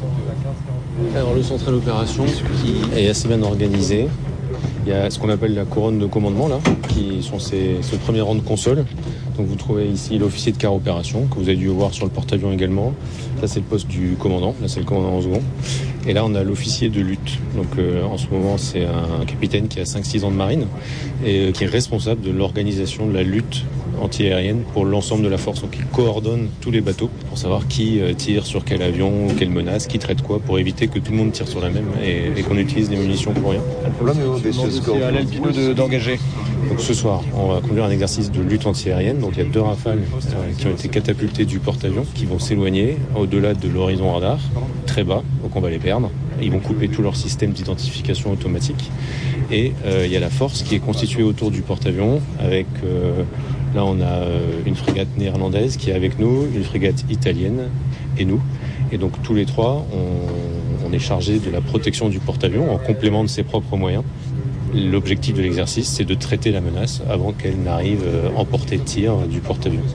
Alors le central opération est assez bien organisé. Il y a ce qu'on appelle la couronne de commandement là, qui sont ce premier rang de console. Donc vous trouvez ici l'officier de quart opération, que vous avez dû voir sur le porte-avions également. Ça c'est le poste du commandant, là c'est le commandant en second. Et là on a l'officier de lutte. Donc en ce moment c'est un capitaine qui a 5-6 ans de marine et qui est responsable de l'organisation de la lutte anti-aérienne pour l'ensemble de la force. Donc il coordonne tous les bateaux pour savoir qui tire sur quel avion, quelle menace, qui traite quoi, pour éviter que tout le monde tire sur la même et qu'on utilise des munitions pour rien. C'est à l'Alpino d'engager. Donc ce soir, on va conduire un exercice de lutte anti-aérienne. Donc il y a 2 rafales qui ont été catapultées du porte-avions, qui vont s'éloigner au-delà de l'horizon radar, très bas, donc on va les perdre. Ils vont couper tout leur système d'identification automatique. Et il y a la force qui est constituée autour du porte-avions avec... là on a une frégate néerlandaise qui est avec nous, une frégate italienne et nous. Et donc tous les trois, on est chargés de la protection du porte-avions en complément de ses propres moyens. L'objectif de l'exercice, c'est de traiter la menace avant qu'elle n'arrive en portée de tir du porte-avions.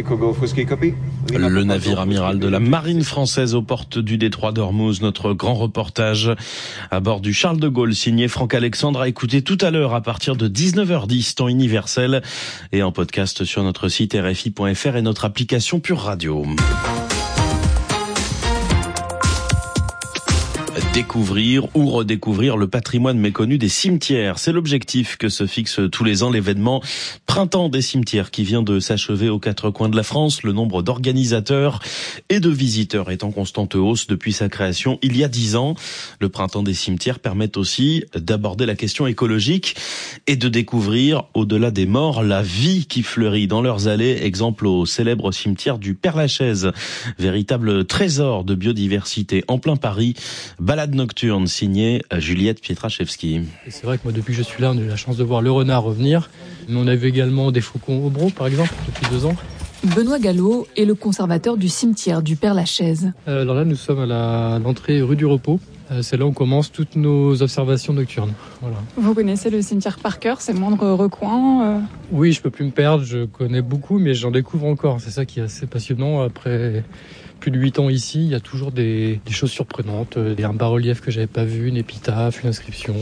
Le navire amiral de la marine française aux portes du détroit d'Ormuz, notre grand reportage à bord du Charles de Gaulle, signé Franck Alexandre, à écouter tout à l'heure à partir de 19h10, temps universel, et en podcast sur notre site rfi.fr et notre application Pure Radio. Découvrir ou redécouvrir le patrimoine méconnu des cimetières. C'est l'objectif que se fixe tous les ans l'événement Printemps des cimetières qui vient de s'achever aux 4 coins de la France. Le nombre d'organisateurs et de visiteurs est en constante hausse depuis sa création il y a 10 ans. Le Printemps des cimetières permet aussi d'aborder la question écologique et de découvrir, au-delà des morts, la vie qui fleurit dans leurs allées. Exemple au célèbre cimetière du Père-Lachaise, véritable trésor de biodiversité en plein Paris. Balade nocturne signée Juliette Pietraszewski. C'est vrai que moi, depuis que je suis là, on a eu la chance de voir le renard revenir. Mais on a vu également des faucons au brot, par exemple, depuis 2 ans. Benoît Gallo est le conservateur du cimetière du Père-Lachaise. Alors là, nous sommes à l'entrée rue du Repos. C'est là où on commence toutes nos observations nocturnes. Voilà. Vous connaissez le cimetière par cœur, ces moindres recoins Oui, je peux plus me perdre, je connais beaucoup, mais j'en découvre encore. C'est ça qui est assez passionnant. Après plus de 8 ans ici, il y a toujours des choses surprenantes, un bas-relief que j'avais pas vu, une épitaphe, une inscription.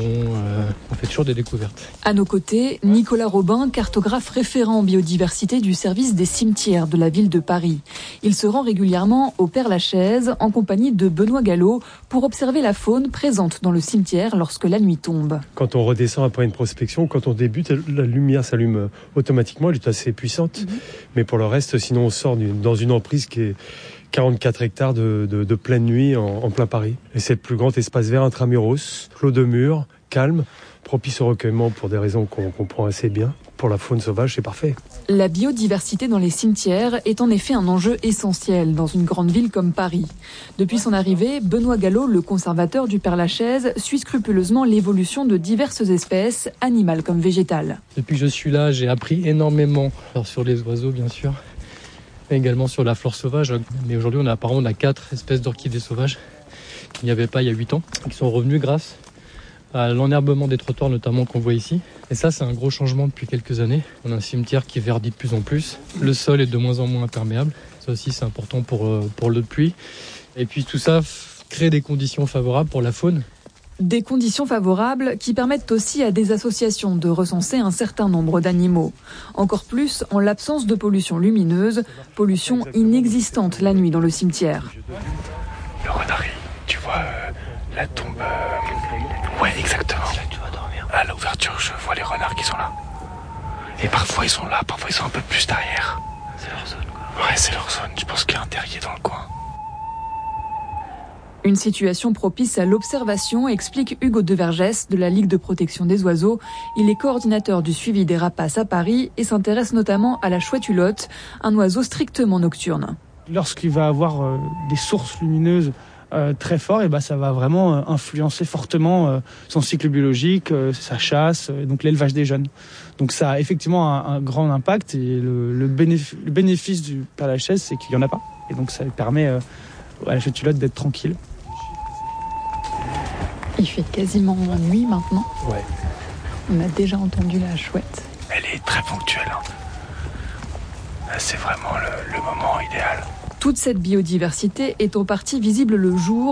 On fait toujours des découvertes. À nos côtés, Nicolas Robin, cartographe référent en biodiversité du service des cimetières de la ville de Paris. Il se rend régulièrement au Père-Lachaise en compagnie de Benoît Gallo pour observer la faune présente dans le cimetière lorsque la nuit tombe. Quand on redescend après une prospection, quand on débute, la lumière s'allume automatiquement, elle est assez puissante. Mais pour le reste, sinon on sort dans une emprise qui est 44 hectares de pleine nuit en plein Paris. Et c'est le plus grand espace vert intramuros, clos de murs, calme, propice au recueillement pour des raisons qu'on comprend assez bien. Pour la faune sauvage, c'est parfait. La biodiversité dans les cimetières est en effet un enjeu essentiel dans une grande ville comme Paris. Depuis son arrivée, Benoît Gallo, le conservateur du Père-Lachaise, suit scrupuleusement l'évolution de diverses espèces, animales comme végétales. Depuis que je suis là, j'ai appris énormément. Alors sur les oiseaux, bien sûr, mais également sur la flore sauvage. Mais aujourd'hui, on a 4 espèces d'orchidées sauvages qu'il n'y avait pas il y a 8 ans, qui sont revenues grâce à l'enherbement des trottoirs notamment qu'on voit ici. Et ça, c'est un gros changement depuis quelques années. On a un cimetière qui verdit de plus en plus. Le sol est de moins en moins imperméable. Ça aussi, c'est important pour l'eau de pluie. Et puis tout ça crée des conditions favorables pour la faune. Des conditions favorables qui permettent aussi à des associations de recenser un certain nombre d'animaux. Encore plus en l'absence de pollution lumineuse, pollution inexistante la nuit dans le cimetière. Le renard, tu vois la tombe... Ouais, exactement. Là, tu vas dormir. À l'ouverture, je vois les renards qui sont là. Et parfois ils sont là, parfois ils sont un peu plus derrière. C'est leur zone, quoi. Ouais, c'est leur zone. Je pense qu'il y a un terrier dans le coin. Une situation propice à l'observation, explique Hugo Devergès de la Ligue de protection des oiseaux. Il est coordinateur du suivi des rapaces à Paris et s'intéresse notamment à la chouette-hulotte, un oiseau strictement nocturne. Lorsqu'il va avoir des sources lumineuses très fortes, et ça va vraiment influencer fortement son cycle biologique, sa chasse, donc l'élevage des jeunes. Donc ça a effectivement un grand impact et le bénéfice du Père-Lachaise, c'est qu'il n'y en a pas. Et donc ça permet à la chouette-hulotte d'être tranquille. Il fait quasiment nuit maintenant. Ouais. On a déjà entendu la chouette. Elle est très ponctuelle. C'est vraiment le moment idéal. Toute cette biodiversité est en partie visible le jour